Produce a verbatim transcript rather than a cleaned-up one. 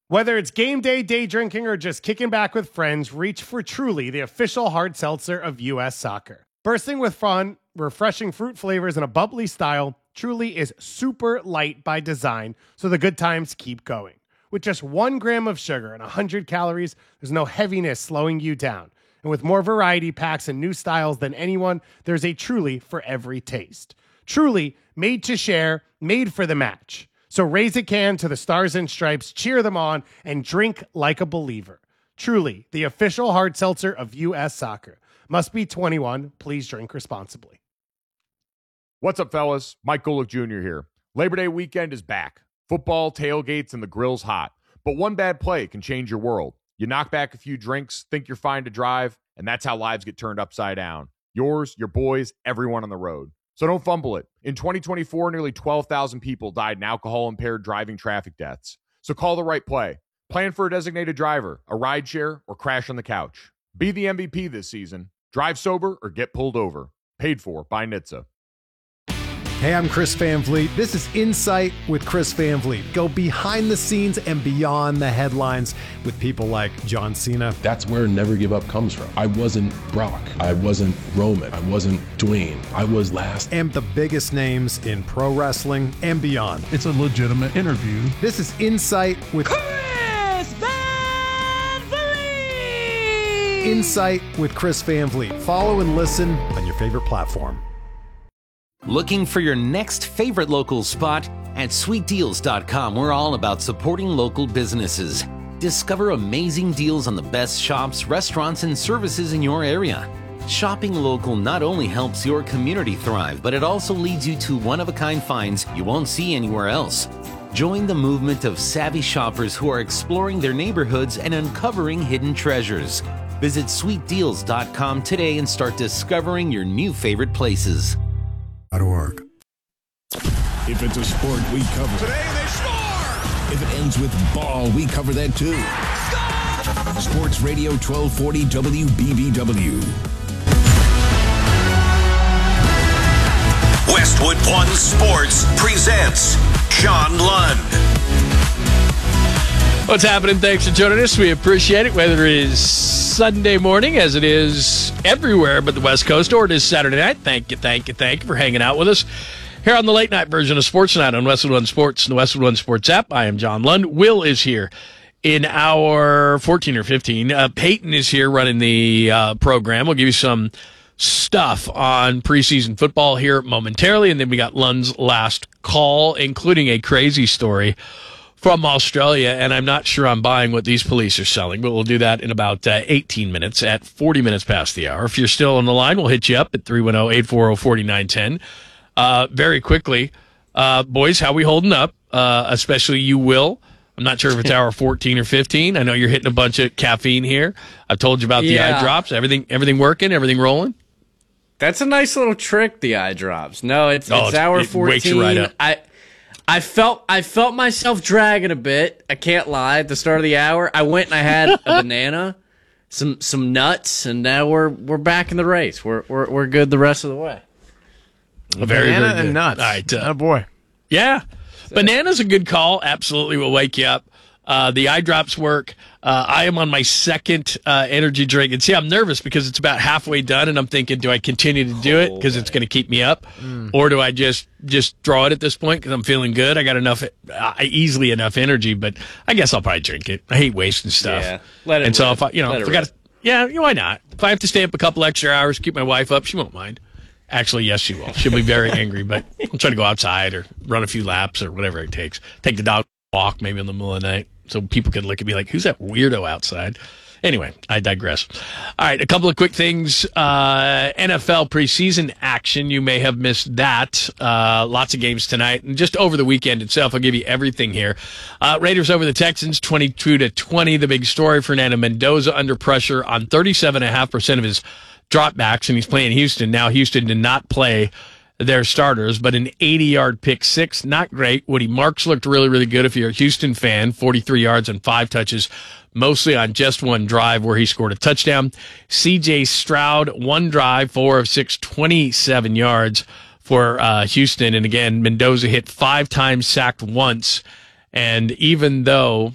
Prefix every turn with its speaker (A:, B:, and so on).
A: Whether it's game day, day drinking, or just kicking back with friends, reach for Truly, the official hard seltzer of U S Soccer. Bursting with fun, refreshing fruit flavors, and a bubbly style, Truly is super light by design, so the good times keep going. With just one gram of sugar and one hundred calories, there's no heaviness slowing you down. And with more variety packs and new styles than anyone, there's a Truly for every taste. Truly, made to share, made for the match. So raise a can to the Stars and Stripes, cheer them on, and drink like a believer. Truly, the official hard seltzer of U S Soccer. Must be twenty-one. Please drink responsibly.
B: What's up, fellas? Mike Golick Junior here. Labor Day weekend is back. Football, tailgates, and the grill's hot. But one bad play can change your world. You knock back a few drinks, think you're fine to drive, and that's how lives get turned upside down. Yours, your boys, everyone on the road. So don't fumble it. In twenty twenty-four, nearly twelve thousand people died in alcohol-impaired driving traffic deaths. So call the right play. Plan for a designated driver, a rideshare, or crash on the couch. Be the M V P this season. Drive sober or get pulled over. Paid for by N H T S A.
C: Hey, I'm Chris Van Vliet. This is Insight with Chris Van Vliet. Go behind the scenes and beyond the headlines with people like John Cena.
D: That's where Never Give Up comes from. I wasn't Brock. I wasn't Roman. I wasn't Dwayne. I was last.
C: And the biggest names in pro wrestling and beyond.
E: It's a legitimate interview.
C: This is Insight with
F: Chris Van Vliet.
C: Insight with Chris Van Vliet. Follow and listen on your favorite platform.
G: Looking for your next favorite local spot? At sweet deals dot com, we're all about supporting local businesses. Discover amazing deals on the best shops, restaurants, and services in your area. Shopping local not only helps your community thrive, but it also leads you to one-of-a-kind finds you won't see anywhere else. Join the movement of savvy shoppers who are exploring their neighborhoods and uncovering hidden treasures. Visit sweet deals dot com today and start discovering your new favorite places.
H: Org.
I: If it's a sport, we cover.
J: Today they score!
I: If it ends with ball, we cover that too. Score! Sports Radio twelve forty W B B W.
K: Westwood One Sports presents John Lund.
L: What's happening? Thanks for joining us. We appreciate it, whether it is Sunday morning, as it is everywhere but the West Coast, or it is Saturday night. Thank you, thank you, thank you for hanging out with us here on the late night version of Sports Night on Westwood One Sports and the Westwood One Sports app. I am John Lund. Will is here in hour fourteen or fifteen. Uh, Peyton is here running the uh, program. We'll give you some stuff on preseason football here momentarily, and then we got Lund's last call, including a crazy story from Australia, and I'm not sure I'm buying what these police are selling, but we'll do that in about uh, eighteen minutes at forty minutes past the hour. If you're still on the line, we'll hit you up at three one zero, eight four zero, four nine one zero. Uh, very quickly, uh, boys, how we holding up? Uh, especially you, Will. I'm not sure if it's hour fourteen or fifteen. I know you're hitting a bunch of caffeine here. I've told you about the
M: yeah.
L: eye drops. Everything everything working? Everything rolling?
M: That's a nice little trick, the eye drops. No, it's,
L: oh,
M: it's hour
L: it
M: fourteen.
L: Wakes you right up.
M: I I felt I felt myself dragging a bit. I can't lie. At the start of the hour, I went and I had a banana, some some nuts, and now we're we're back in the race. We're we're we're good the rest of the way.
L: Very,
E: banana
L: very good.
E: and nuts.
L: All right, uh,
E: oh boy,
L: yeah, banana's a good call. Absolutely, will wake you up. Uh, the eye drops work. Uh, I am on my second uh, energy drink. And see, I'm nervous because it's about halfway done, and I'm thinking, do I continue to do it because it's going to keep me up? Mm. Or do I just just draw it at this point because I'm feeling good? I got enough, uh, easily enough energy, but I guess I'll probably drink it. I hate wasting stuff.
M: Yeah, let it
L: And so
M: rip.
L: if I, you know,
M: Let
L: if
M: it
L: I got, yeah, you know, why not? If I have to stay up a couple extra hours, keep my wife up, she won't mind. Actually, yes, she will. She'll be very angry, but I'll try to go outside or run a few laps or whatever it takes. Take the dog for a walk maybe in the middle of the night so people can look at me like, who's that weirdo outside? Anyway, I digress. All right, a couple of quick things. Uh, N F L preseason action. You may have missed that. Uh, lots of games tonight. And just over the weekend itself, I'll give you everything here. Uh, Raiders over the Texans, twenty-two to twenty. The big story, Fernando Mendoza under pressure on thirty-seven point five percent of his dropbacks, and he's playing Houston. Now Houston did not play their starters, but an eighty-yard pick six, not great. Woody Marks looked really, really good if you're a Houston fan, forty-three yards and five touches, mostly on just one drive where he scored a touchdown. C J Stroud, one drive, four of six, twenty-seven yards for uh, Houston. And again, Mendoza hit five times, sacked once. And even though